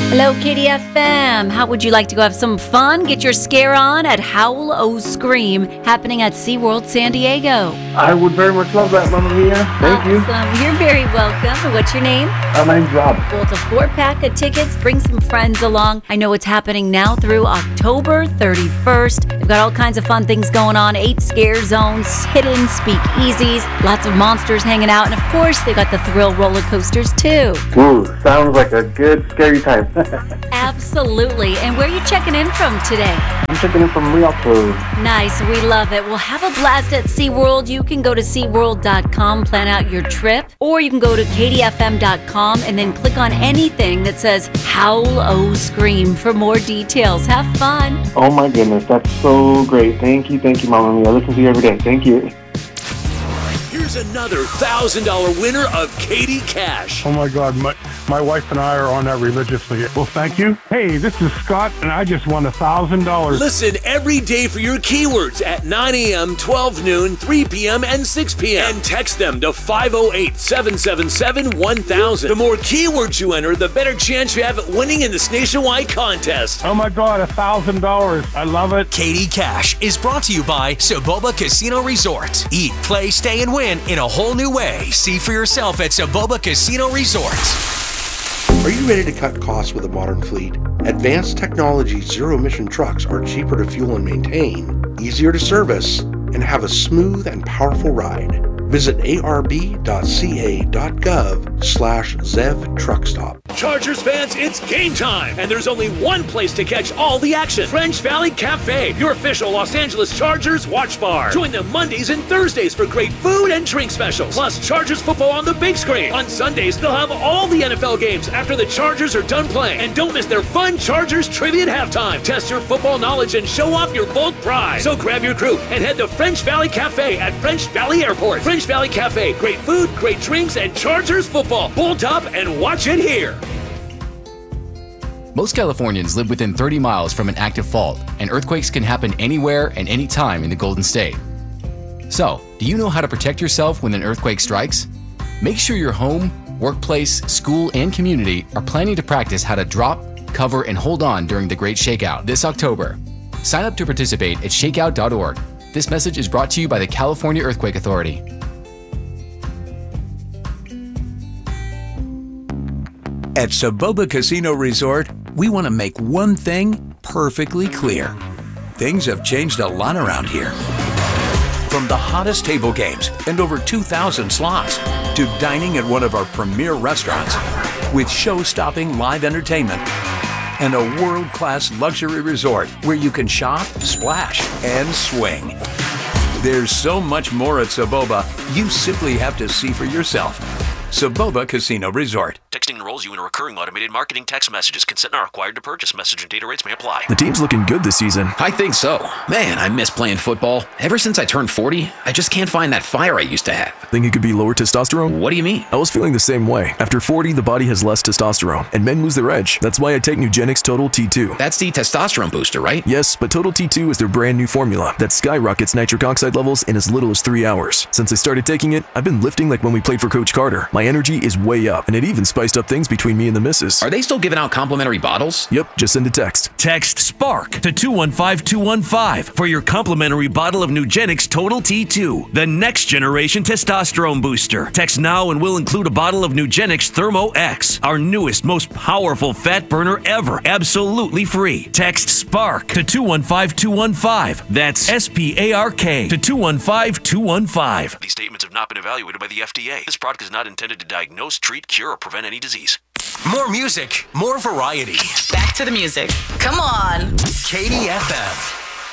Hello, KDFM. How would you like to go have some fun? Get your scare on at Howl O Scream, happening at SeaWorld San Diego. I would very much love that, Mamma Mia. Thank you. Awesome. You're very welcome. What's your name? My name's Rob. Well, it's a 4-pack of tickets. Bring some friends along. I know it's happening now through October 31st. They've got all kinds of fun things going on. 8 scare zones, hidden speakeasies, lots of monsters hanging out, and of course, they've got the thrill roller coasters too. Ooh, sounds like a good, scary time. Absolutely. And where are you checking in from today? I'm checking in from Rialto. Nice. We love it. We'll have a blast at SeaWorld. You can go to SeaWorld.com, plan out your trip, or you can go to KDFM.com and then click on anything that says Howl O Scream for more details. Have fun. Oh my goodness, that's so great. Thank you, Mamma Mia. I listen to you every day. Thank you. Here's another $1,000 winner of Katie Cash. Oh my God, my wife and I are on that religiously. Well, thank you. Hey, this is Scott, and I just won $1,000. Listen every day for your keywords at 9 a.m., 12 noon, 3 p.m., and 6 p.m. And text them to 508-777-1000. The more keywords you enter, the better chance you have at winning in this nationwide contest. Oh my God, $1,000. I love it. Katie Cash is brought to you by Soboba Casino Resort. Eat, play, stay, and win in a whole new way. See for yourself at Soboba Casino Resort. Are you ready to cut costs with a modern fleet? Advanced technology zero-emission trucks are cheaper to fuel and maintain, easier to service, and have a smooth and powerful ride. Visit arb.ca.gov/ZEV Truckstop. Chargers fans, it's game time, and there's only one place to catch all the action. French Valley Cafe, your official Los Angeles Chargers watch bar. Join them Mondays and Thursdays for great food and drink specials, plus Chargers football on the big screen. On Sundays, they'll have all the NFL games after the Chargers are done playing. And don't miss their fun Chargers trivia at halftime. Test your football knowledge and show off your bold pride. So grab your crew and head to French Valley Cafe at French Valley Airport. French Valley Cafe, great food, great drinks, and Chargers football. Bolt up and watch it here. Most Californians live within 30 miles from an active fault, and earthquakes can happen anywhere and anytime in the Golden State. So, do you know how to protect yourself when an earthquake strikes? Make sure your home, workplace, school, and community are planning to practice how to drop, cover, and hold on during the Great Shakeout this October. Sign up to participate at shakeout.org. This message is brought to you by the California Earthquake Authority. At Soboba Casino Resort, we want to make one thing perfectly clear. Things have changed a lot around here. From the hottest table games and over 2,000 slots to dining at one of our premier restaurants with show-stopping live entertainment and a world-class luxury resort where you can shop, splash, and swing. There's so much more at Soboba, you simply have to see for yourself. Soboba Casino Resort. Texting enrolls you in a recurring automated marketing text messages. Consent not required to purchase. Message and data rates may apply. The team's looking good this season. I think so. Man, I miss playing football. Ever since I turned 40, I just can't find that fire I used to have. Think it could be lower testosterone? What do you mean? I was feeling the same way. After 40, the body has less testosterone, and men lose their edge. That's why I take Nugenix Total T2. That's the testosterone booster, right? Yes, but Total T2 is their brand new formula that skyrockets nitric oxide levels in as little as 3 hours. Since I started taking it, I've been lifting like when we played for Coach Carter. My energy is way up, and it even spiced up things between me and the missus. Are they still giving out complimentary bottles? Yep, just send a text. Text SPARK to 215-215 for your complimentary bottle of Nugenix Total T2, the next generation testosterone booster. Text now and we'll include a bottle of Nugenix Thermo X, our newest, most powerful fat burner ever, absolutely free. Text SPARK to 215-215. That's SPARK to 215-215. These statements have not been evaluated by the FDA. This product is not intended to diagnose, treat, cure, or prevent any disease. More music, more variety. Back to the music. Come on. KDFM.